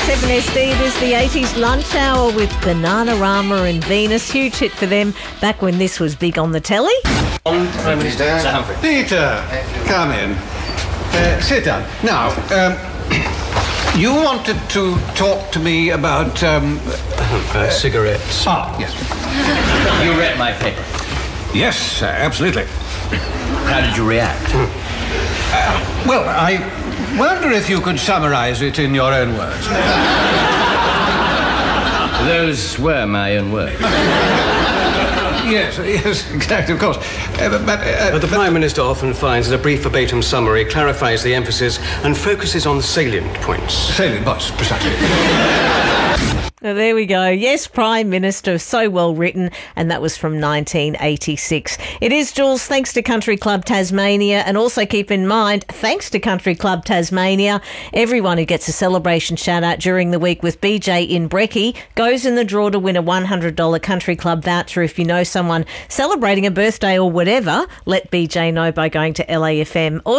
7SD, it is the 80s lunch hour with Bananarama and Venus. Huge hit for them back when this was big on the telly. Prime Minister Humphrey. Peter, come in. Sit down. Now, you wanted to talk to me about, cigarettes. Ah, yes. You read my paper. Yes, absolutely. How did you react? Well, I wonder if you could summarize it in your own words. Those were my own words. Yes, exactly, of course. But the Prime Minister often finds that a brief verbatim summary clarifies the emphasis and focuses on the salient points. Salient points, precisely. There we go. Yes, Prime Minister, so well written, and that was from 1986. It is, Jules, thanks to Country Club Tasmania, and also keep in mind, thanks to Country Club Tasmania, everyone who gets a celebration shout-out during the week with BJ in Brekkie goes in the draw to win a $100 Country Club voucher. If you know someone celebrating a birthday or whatever, let BJ know by going to LAFM or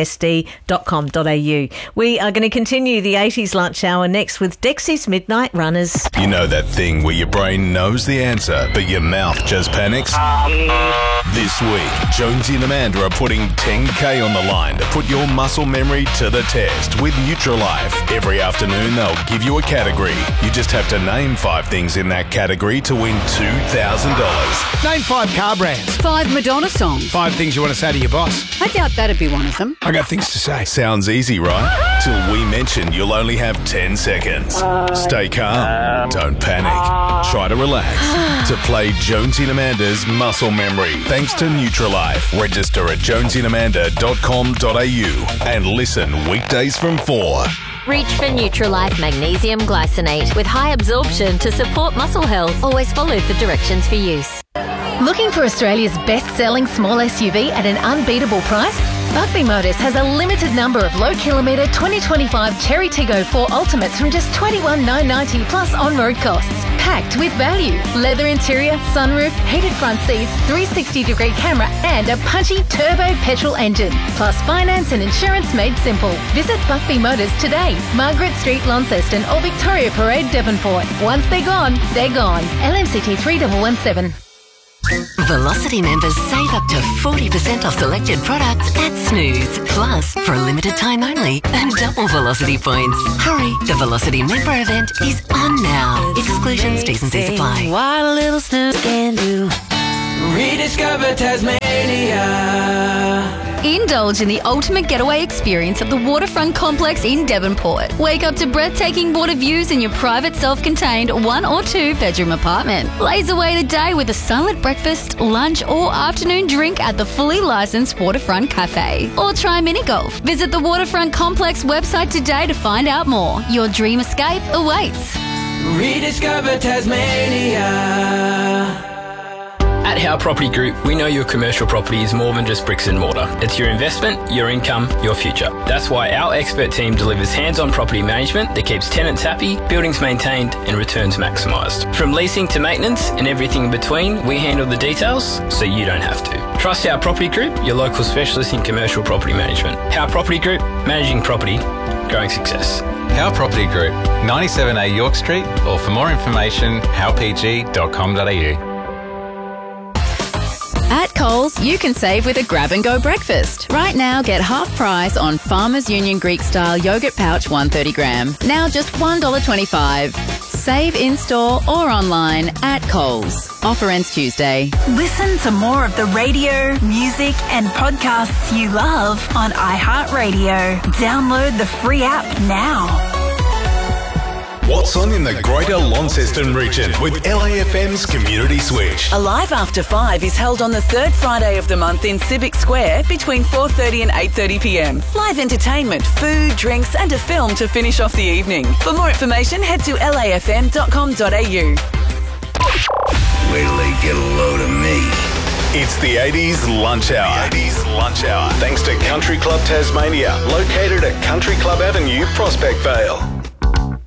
7sd.com.au. We are going to continue the 80s lunch hour next with Dexy's Midnight Runners. You know that thing where your brain knows the answer, but your mouth just panics? This week, Jonesy and Amanda are putting 10K on the line to put your muscle memory to the test with Nutrilife. Every afternoon, they'll give you a category. You just have to name 5 things in that category to win $2,000. Name 5 car brands. 5 Madonna songs. 5 things you want to say to your boss. I doubt that'd be one of them. I got things to say. Sounds easy, right? Till we mention you'll only have 10 seconds. Stay calm. Don't panic. Try to relax. To play Jonesy and Amanda's Muscle Memory. Thanks to Nutrilife. Register at jonesyandamanda.com.au and listen weekdays from 4. Reach for Nutrilife Magnesium Glycinate with high absorption to support muscle health. Always follow the directions for use. Looking for Australia's best-selling small SUV at an unbeatable price? Buckley Motors has a limited number of low-kilometre 2025 Cherry Tiggo 4 Ultimates from just $21,990 plus on-road costs. Packed with value. Leather interior, sunroof, heated front seats, 360-degree camera and a punchy turbo petrol engine. Plus finance and insurance made simple. Visit Buckley Motors today. Margaret Street, Launceston or Victoria Parade, Devonport. Once they're gone, they're gone. LMCT 3117. Velocity members save up to 40% off selected products at Snooze. Plus, for a limited time only, earn double Velocity points. Hurry, the Velocity member event is on now. Exclusions, T's and C's apply. What a little snooze can do. Rediscover Tasmania. Indulge in the ultimate getaway experience at the Waterfront Complex in Devonport. Wake up to breathtaking water views in your private self-contained 1 or 2 bedroom apartment. Blaze away the day with a silent breakfast, lunch or afternoon drink at the fully licensed Waterfront Cafe. Or try mini golf. Visit the Waterfront Complex website today to find out more. Your dream escape awaits. Rediscover Tasmania. At Howe Property Group, we know your commercial property is more than just bricks and mortar. It's your investment, your income, your future. That's why our expert team delivers hands-on property management that keeps tenants happy, buildings maintained and returns maximised. From leasing to maintenance and everything in between, we handle the details so you don't have to. Trust Howe Property Group, your local specialist in commercial property management. Howe Property Group, managing property, growing success. Howe Property Group, 97A York Street, or for more information, howepg.com.au. At Coles, you can save with a grab-and-go breakfast. Right now, get half price on Farmers Union Greek-style yogurt pouch 130 gram. Now just $1.25. Save in-store or online at Coles. Offer ends Tuesday. Listen to more of the radio, music and podcasts you love on iHeartRadio. Download the free app now. What's on in the Greater Launceston region with LAFM's Community Switch? Alive After 5 is held on the 3rd Friday of the month in Civic Square between 4:30 and 8:30 p.m. Live entertainment, food, drinks and a film to finish off the evening. For more information, head to lafm.com.au. Wait till they get a load of me. It's the 80s Lunch Hour. The 80s Lunch Hour. Thanks to Country Club Tasmania, located at Country Club Avenue, Prospect Vale.